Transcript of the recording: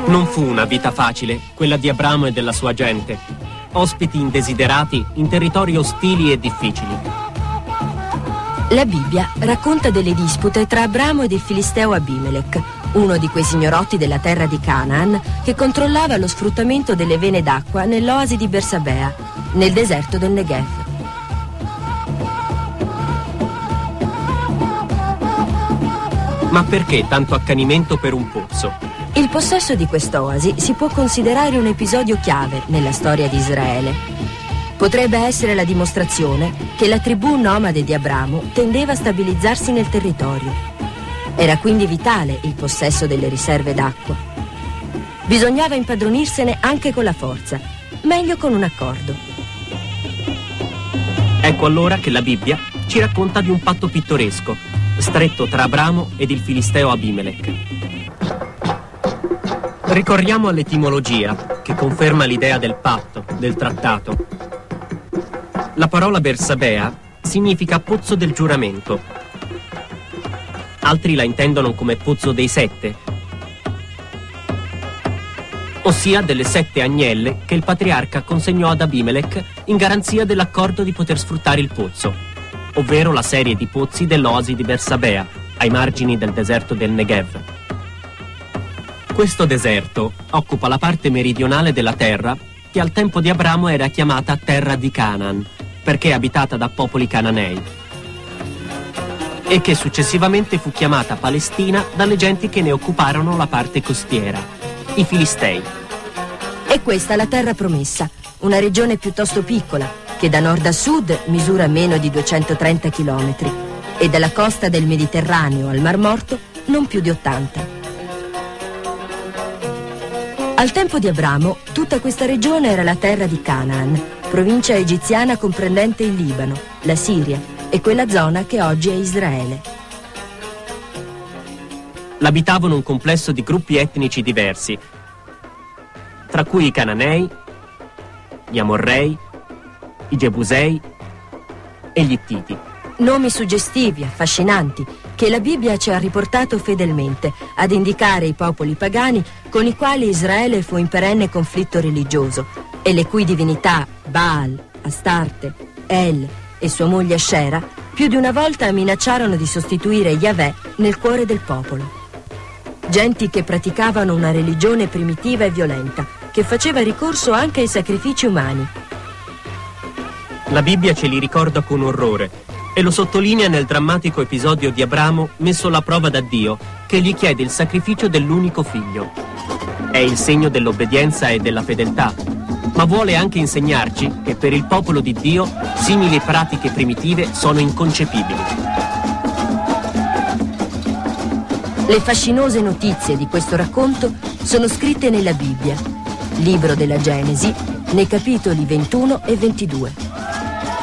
Non fu una vita facile, quella di Abramo e della sua gente. Ospiti indesiderati in territori ostili e difficili. La Bibbia racconta delle dispute tra Abramo ed il filisteo Abimelech, uno di quei signorotti della terra di Canaan che controllava lo sfruttamento delle vene d'acqua nell'oasi di Bersabea, nel deserto del Negev. Ma perché tanto accanimento per un pozzo? Il possesso di quest'oasi si può considerare un episodio chiave nella storia di Israele. Potrebbe essere la dimostrazione che la tribù nomade di Abramo tendeva a stabilizzarsi nel territorio. Era quindi vitale il possesso delle riserve d'acqua. Bisognava impadronirsene anche con la forza, meglio con un accordo. Ecco allora che la Bibbia ci racconta di un patto pittoresco, stretto tra Abramo ed il filisteo Abimelech. Ricorriamo all'etimologia, che conferma l'idea del patto, del trattato. La parola Bersabea significa pozzo del giuramento. Altri la intendono come pozzo dei sette, ossia delle 7 agnelle che il patriarca consegnò ad Abimelech in garanzia dell'accordo di poter sfruttare il pozzo, ovvero la serie di pozzi dell'oasi di Bersabea, ai margini del deserto del Negev. Questo deserto occupa la parte meridionale della terra che al tempo di Abramo era chiamata terra di Canaan, perché abitata da popoli cananei, e che successivamente fu chiamata Palestina dalle genti che ne occuparono la parte costiera, i Filistei. E questa la terra promessa, una regione piuttosto piccola, che da nord a sud misura meno di 230 chilometri e dalla costa del Mediterraneo al Mar Morto non più di 80. Al tempo di Abramo, tutta questa regione era la terra di Canaan, provincia egiziana comprendente il Libano, la Siria e quella zona che oggi è Israele. L'abitavano un complesso di gruppi etnici diversi, tra cui i Cananei, gli Amorrei, i Gebusei e gli Ittiti. Nomi suggestivi, affascinanti, che la Bibbia ci ha riportato fedelmente ad indicare i popoli pagani con i quali Israele fu in perenne conflitto religioso e le cui divinità, Baal, Astarte, El e sua moglie Ascera, più di una volta minacciarono di sostituire Yahweh nel cuore del popolo. Genti che praticavano una religione primitiva e violenta, che faceva ricorso anche ai sacrifici umani. La Bibbia ce li ricorda con orrore e lo sottolinea nel drammatico episodio di Abramo messo alla prova da Dio, che gli chiede il sacrificio dell'unico figlio. È il segno dell'obbedienza e della fedeltà, ma vuole anche insegnarci che per il popolo di Dio simili pratiche primitive sono inconcepibili. Le fascinose notizie di questo racconto sono scritte nella Bibbia, libro della Genesi, nei capitoli 21 e 22.